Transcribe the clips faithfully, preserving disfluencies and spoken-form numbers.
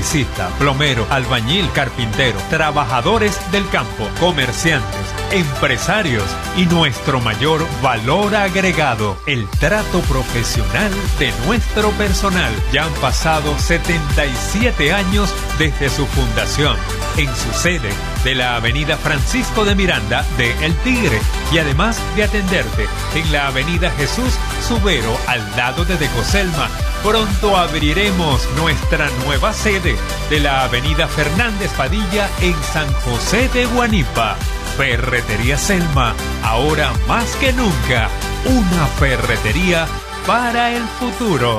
electricista, plomero, albañil, carpintero, trabajadores del campo, comerciantes, empresarios y nuestro mayor valor agregado, el trato profesional de nuestro personal. Ya han pasado setenta y siete años desde su fundación, en su sede de la avenida Francisco de Miranda de El Tigre, y además de atenderte en la avenida Jesús Subero al lado de Decoselma. Pronto abriremos nuestra nueva sede de la avenida Fernández Padilla en San José de Guanipa. Ferretería Selma, ahora más que nunca, una ferretería para el futuro.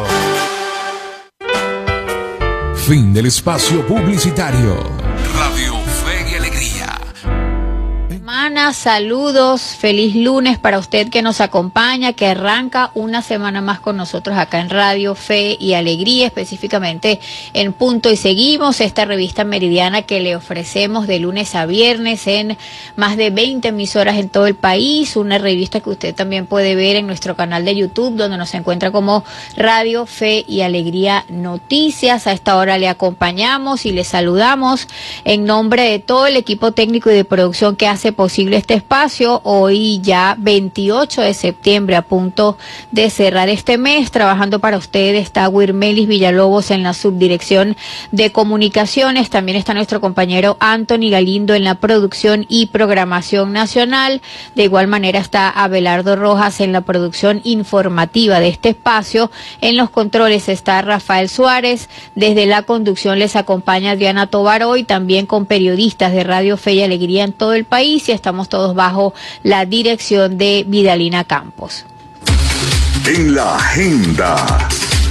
Fin del espacio publicitario. Radio Fe y Alegría. Semana, saludos, feliz lunes para usted que nos acompaña, que arranca una semana más con nosotros acá en Radio Fe y Alegría, específicamente en Punto y Seguimos, esta revista meridiana que le ofrecemos de lunes a viernes en más de veinte emisoras en todo el país, una revista que usted también puede ver en nuestro canal de YouTube, donde nos encuentra como Radio Fe y Alegría Noticias. A esta hora le acompañamos y le saludamos en nombre de todo el equipo técnico y de producción que hace posible este espacio. Hoy ya veintiocho de septiembre, a punto de cerrar este mes, trabajando para ustedes está Wirmelis Villalobos en la subdirección de comunicaciones, también está nuestro compañero Anthony Galindo en la producción y programación nacional, de igual manera está Abelardo Rojas en la producción informativa de este espacio, en los controles está Rafael Suárez, desde la conducción les acompaña Adriana Tobar, hoy también con periodistas de Radio Fe y Alegría en todo el país, y estamos todos bajo la dirección de Vidalina Campos. En la agenda.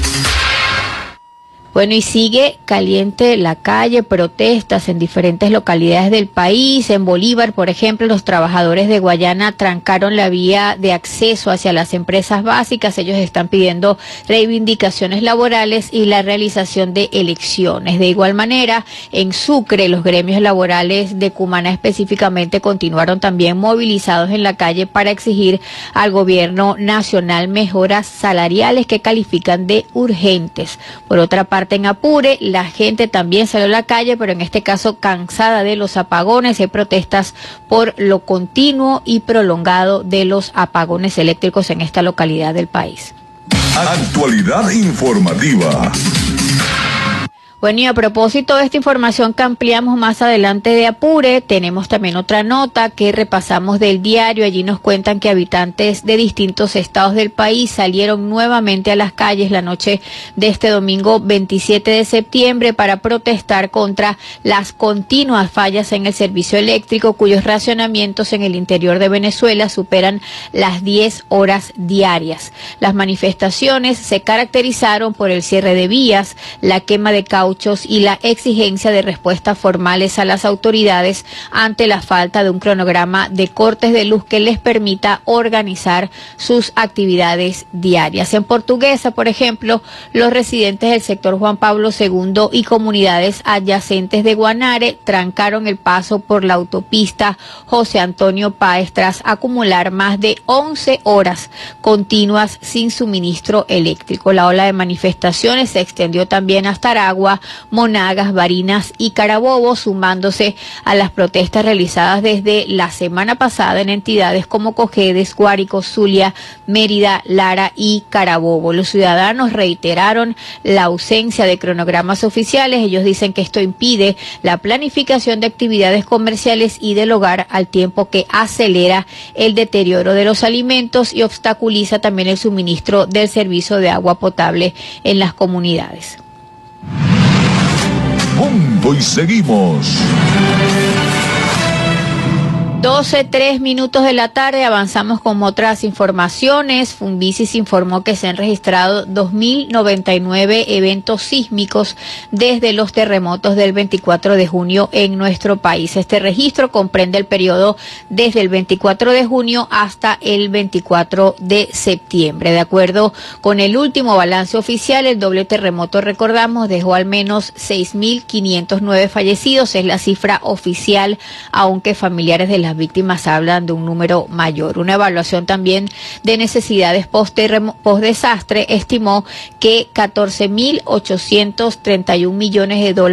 Bueno, y sigue caliente la calle, protestas en diferentes localidades del país. En Bolívar, por ejemplo, los trabajadores de Guayana trancaron la vía de acceso hacia las empresas básicas. Ellos están pidiendo reivindicaciones laborales y la realización de elecciones. De igual manera, en Sucre, los gremios laborales de Cumaná específicamente continuaron también movilizados en la calle para exigir al gobierno nacional mejoras salariales que califican de urgentes. Por otra parte, en Apure, la gente también salió a la calle, pero en este caso cansada de los apagones. Hay protestas por lo continuo y prolongado de los apagones eléctricos en esta localidad del país. Actualidad informativa. Bueno, y a propósito de esta información que ampliamos más adelante de Apure, tenemos también otra nota que repasamos del diario. Allí nos cuentan que habitantes de distintos estados del país salieron nuevamente a las calles la noche de este domingo veintisiete de septiembre para protestar contra las continuas fallas en el servicio eléctrico, cuyos racionamientos en el interior de Venezuela superan las diez horas diarias. Las manifestaciones se caracterizaron por el cierre de vías, la quema de caucho y la exigencia de respuestas formales a las autoridades ante la falta de un cronograma de cortes de luz que les permita organizar sus actividades diarias. En Portuguesa, por ejemplo, los residentes del sector Juan Pablo segundo y comunidades adyacentes de Guanare trancaron el paso por la autopista José Antonio Páez tras acumular más de once horas continuas sin suministro eléctrico. La ola de manifestaciones se extendió también hasta Aragua, Monagas, Barinas y Carabobo, sumándose a las protestas realizadas desde la semana pasada en entidades como Cojedes, Guárico, Zulia, Mérida, Lara y Carabobo. Los ciudadanos reiteraron la ausencia de cronogramas oficiales. Ellos dicen que esto impide la planificación de actividades comerciales y del hogar, al tiempo que acelera el deterioro de los alimentos y obstaculiza también el suministro del servicio de agua potable en las comunidades. Punto y seguimos. doce, tres minutos de la tarde, avanzamos con otras informaciones. Funvisis informó que se han registrado dos mil noventa y nueve eventos sísmicos desde los terremotos del veinticuatro de junio en nuestro país. Este registro comprende el periodo desde el veinticuatro de junio hasta el veinticuatro de septiembre. De acuerdo con el último balance oficial, el doble terremoto, recordamos, dejó al menos seis mil quinientos nueve fallecidos. Es la cifra oficial, aunque familiares de las víctimas hablan de un número mayor. Una evaluación también de necesidades post-desastre estimó que catorce mil ochocientos treinta y un millones de dólares